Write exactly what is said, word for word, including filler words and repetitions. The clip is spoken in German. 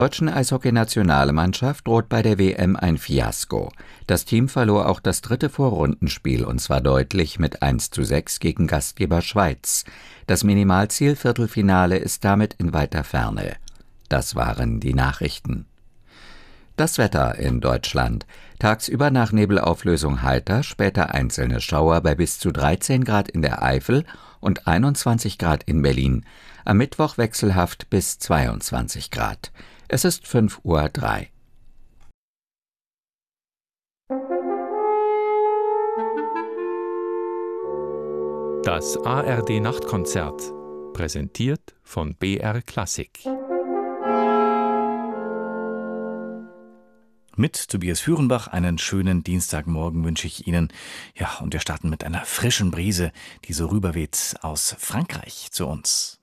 Der deutschen Eishockeynationalmannschaft droht bei der W M ein Fiasko. Das Team verlor auch das dritte Vorrundenspiel, und zwar deutlich mit eins zu sechs gegen Gastgeber Schweiz. Das Minimalziel Viertelfinale ist damit in weiter Ferne. Das waren die Nachrichten. Das Wetter in Deutschland. Tagsüber nach Nebelauflösung heiter, später einzelne Schauer bei bis zu dreizehn Grad in der Eifel und einundzwanzig Grad in Berlin. Am Mittwoch wechselhaft bis zweiundzwanzig Grad. Es ist fünf Uhr drei. Das A R D-Nachtkonzert, präsentiert von B R Klassik. Mit Tobias Führenbach einen schönen Dienstagmorgen wünsche ich Ihnen. Ja, und wir starten mit einer frischen Brise, die so rüberweht aus Frankreich zu uns.